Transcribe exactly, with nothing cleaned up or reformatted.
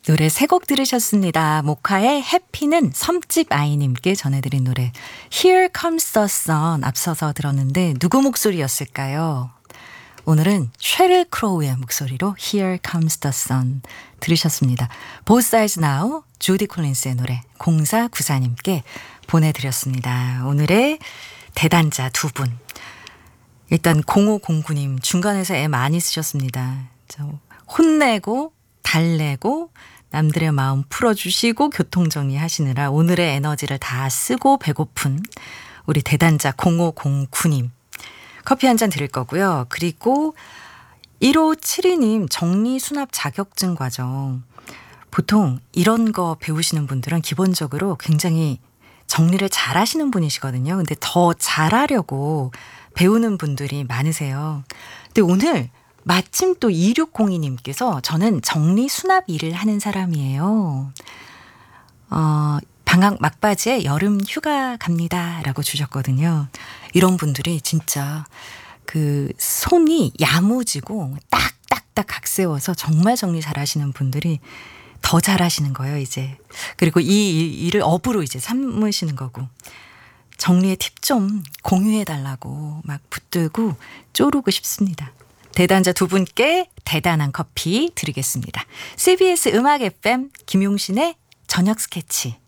노래 세 곡 들으셨습니다. 모카의 해피는 섬집 아이님께 전해드린 노래 Here Comes the Sun 앞서서 들었는데 누구 목소리였을까요? 오늘은 셰릴 크로우의 목소리로 Here Comes the Sun 들으셨습니다. Both Sides Now, 주디 콜린스의 노래 공사구사님께 보내드렸습니다. 오늘의 대단자 두 분. 일단 공오공구님 중간에서 애 많이 쓰셨습니다. 저 혼내고 달래고 남들의 마음 풀어주시고 교통정리 하시느라 오늘의 에너지를 다 쓰고 배고픈 우리 대단자 공오공구님 커피 한 잔 드릴 거고요. 그리고 일오칠이님 정리수납 자격증 과정. 보통 이런 거 배우시는 분들은 기본적으로 굉장히 정리를 잘 하시는 분이시거든요. 근데 더 잘하려고 배우는 분들이 많으세요. 근데 오늘 마침 또 이육공이님께서 저는 정리 수납 일을 하는 사람이에요. 어, 방학 막바지에 여름 휴가 갑니다 라고 주셨거든요. 이런 분들이 진짜 그 손이 야무지고 딱딱딱 각세워서 정말 정리 잘하시는 분들이 더 잘하시는 거예요 이제. 그리고 이 일을 업으로 이제 삼으시는 거고. 정리의 팁 좀 공유해달라고 막 붙들고 쪼르고 싶습니다. 대단자 두 분께 대단한 커피 드리겠습니다. 씨비에스 음악 에프엠 김용신의 저녁 스케치.